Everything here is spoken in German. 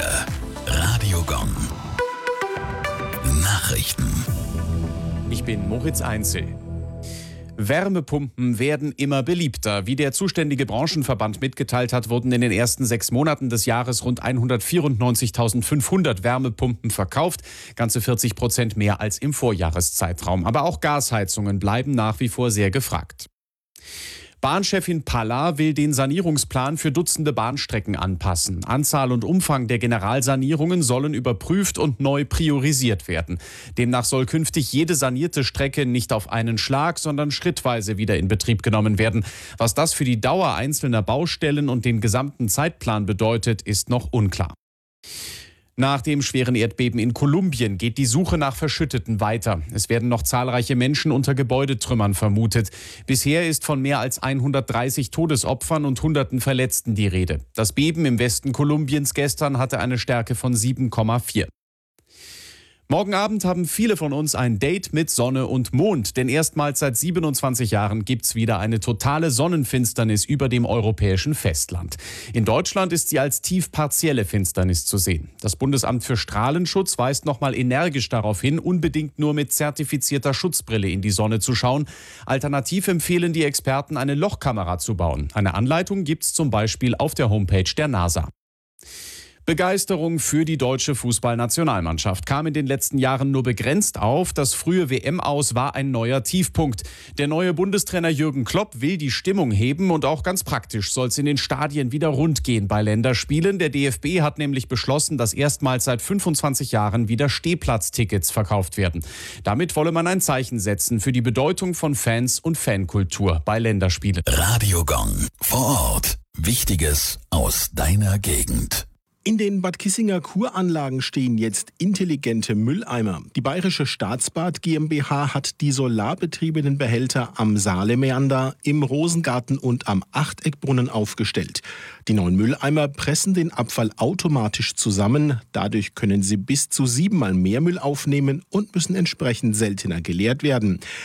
Radio Gong. Nachrichten. Ich bin Moritz Einzel. Wärmepumpen werden immer beliebter. Wie der zuständige Branchenverband mitgeteilt hat, wurden in den ersten 6 Monaten des Jahres rund 194.500 Wärmepumpen verkauft. Ganze 40% mehr als im Vorjahreszeitraum. Aber auch Gasheizungen bleiben nach wie vor sehr gefragt. Bahnchefin Palla will den Sanierungsplan für Dutzende Bahnstrecken anpassen. Anzahl und Umfang der Generalsanierungen sollen überprüft und neu priorisiert werden. Demnach soll künftig jede sanierte Strecke nicht auf einen Schlag, sondern schrittweise wieder in Betrieb genommen werden. Was das für die Dauer einzelner Baustellen und den gesamten Zeitplan bedeutet, ist noch unklar. Nach dem schweren Erdbeben in Kolumbien geht die Suche nach Verschütteten weiter. Es werden noch zahlreiche Menschen unter Gebäudetrümmern vermutet. Bisher ist von mehr als 130 Todesopfern und Hunderten Verletzten die Rede. Das Beben im Westen Kolumbiens gestern hatte eine Stärke von 7,4. Morgen Abend haben viele von uns ein Date mit Sonne und Mond, denn erstmals seit 27 Jahren gibt's wieder eine totale Sonnenfinsternis über dem europäischen Festland. In Deutschland ist sie als tief partielle Finsternis zu sehen. Das Bundesamt für Strahlenschutz weist nochmal energisch darauf hin, unbedingt nur mit zertifizierter Schutzbrille in die Sonne zu schauen. Alternativ empfehlen die Experten, eine Lochkamera zu bauen. Eine Anleitung gibt's zum Beispiel auf der Homepage der NASA. Begeisterung für die deutsche Fußballnationalmannschaft kam in den letzten Jahren nur begrenzt auf. Das frühe WM-Aus war ein neuer Tiefpunkt. Der neue Bundestrainer Jürgen Klopp will die Stimmung heben und auch ganz praktisch soll es in den Stadien wieder rund gehen bei Länderspielen. Der DFB hat nämlich beschlossen, dass erstmals seit 25 Jahren wieder Stehplatztickets verkauft werden. Damit wolle man ein Zeichen setzen für die Bedeutung von Fans und Fankultur bei Länderspielen. Radio Gong. Vor Ort. Wichtiges aus deiner Gegend. In den Bad Kissinger Kuranlagen stehen jetzt intelligente Mülleimer. Die Bayerische Staatsbad GmbH hat die solarbetriebenen Behälter am Saalemeander, im Rosengarten und am Achteckbrunnen aufgestellt. Die neuen Mülleimer pressen den Abfall automatisch zusammen. Dadurch können sie bis zu 7-mal mehr Müll aufnehmen und müssen entsprechend seltener geleert werden.